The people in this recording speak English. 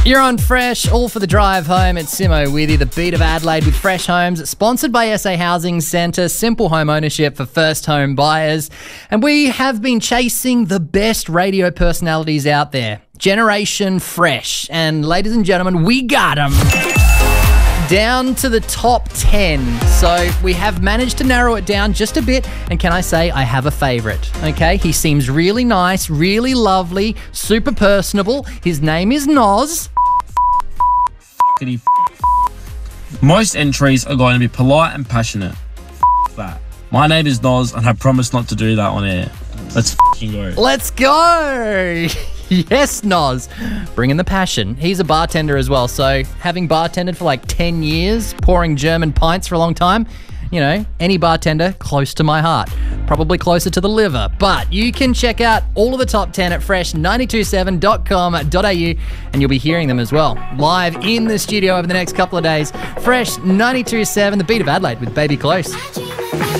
You're on Fresh, all for the drive home. It's Simo with you, the beat of Adelaide with Fresh Homes, sponsored by SA Housing Centre, simple home ownership for first home buyers. And we have been chasing the best radio personalities out there, Generation Fresh. And ladies and gentlemen, we got them. Down to the top 10. So we have managed to narrow it down just a bit. And can I say I have a favourite? Okay, he seems really nice, really lovely, super personable. His name is Noz. Most entries are going to be polite and passionate. That. My name is Noz and I promise not to do that on air. Let's go. Let's go. Yes, Noz. Bring in the passion. He's a bartender as well. So having bartended for like 10 years, pouring German pints for a long time, you know, any bartender close to my heart. Probably closer to the liver. But you can check out all of the top 10 at fresh927.com.au and you'll be hearing them as well live in the studio over the next couple of days. Fresh 927, the beat of Adelaide with Baby Close.